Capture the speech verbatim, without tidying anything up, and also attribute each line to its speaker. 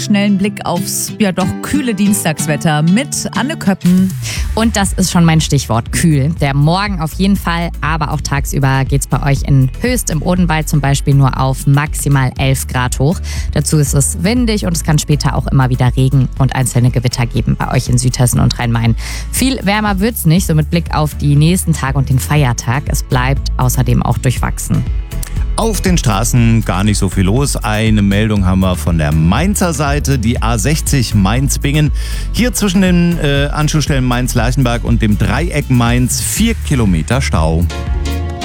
Speaker 1: schnellen Blick aufs ja doch kühle Dienstagswetter mit Anne Köppen.
Speaker 2: Und das ist schon mein Stichwort, kühl. Der Morgen auf jeden Fall, aber auch tagsüber geht es bei euch in Höchst im Odenwald zum Beispiel nur auf maximal elf Grad hoch. Dazu ist es windig und es kann später auch immer wieder Regen und einzelne Gewitter geben bei euch in Südhessen und Rhein-Main. Viel wärmer wird's nicht, so mit Blick auf die nächsten Tage und den Feiertag. Es bleibt außerdem auch durchwachsen.
Speaker 3: Auf den Straßen gar nicht so viel los. Eine Meldung haben wir von der Mainzer Seite, die A sechzig Mainz-Bingen. Hier zwischen den äh, Anschlussstellen Mainz-Lerchenberg und dem Dreieck Mainz vier Kilometer Stau.